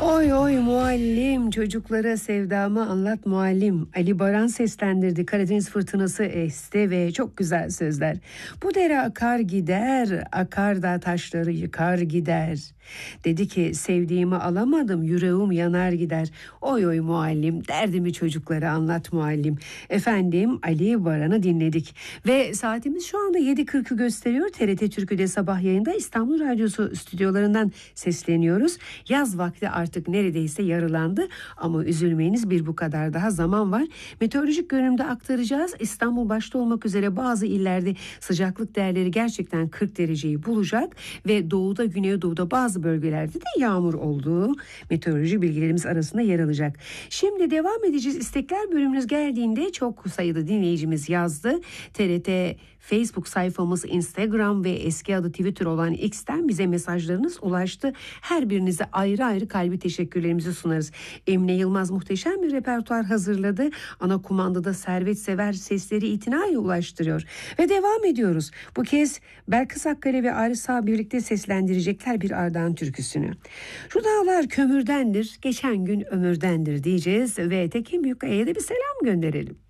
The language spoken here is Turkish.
Oy oy muallim, çocuklara sevdamı anlat muallim. Ali Baran seslendirdi. Karadeniz fırtınası esti ve çok güzel sözler. Bu dere akar gider, akar da taşları yıkar gider. Dedi ki sevdiğimi alamadım, yüreğim yanar gider. Oy oy muallim, derdimi çocuklara anlat muallim. Efendim, Ali Baran'ı dinledik. Ve saatimiz şu anda 7.40'ı gösteriyor. TRT Türkü'de sabah yayında İstanbul Radyosu stüdyolarından sesleniyoruz. Yaz vakti artık neredeyse yarılandı ama üzülmeyiniz, bir bu kadar daha zaman var. Meteorolojik görünümde aktaracağız. İstanbul başta olmak üzere bazı illerde sıcaklık değerleri gerçekten 40 dereceyi bulacak ve doğuda, güneydoğuda bazı bölgelerde de yağmur olduğu meteoroloji bilgilerimiz arasında yer alacak. Şimdi devam edeceğiz. İstekler bölümümüz geldiğinde çok sayıda dinleyicimiz yazdı. TRT Facebook sayfamız, Instagram ve eski adı Twitter olan X'ten bize mesajlarınız ulaştı. Her birinize ayrı ayrı kalbi teşekkürlerimizi sunarız. Emine Yılmaz muhteşem bir repertuar hazırladı. Ana kumandada Servet Sever sesleri itinayla ulaştırıyor. Ve devam ediyoruz. Bu kez Belkıs Akkale ve Arif Sağ birlikte seslendirecekler bir Ardahan türküsünü. Şu dağlar kömürdendir, geçen gün ömürdendir diyeceğiz ve Tekin Büyükkaya'ya da bir selam gönderelim.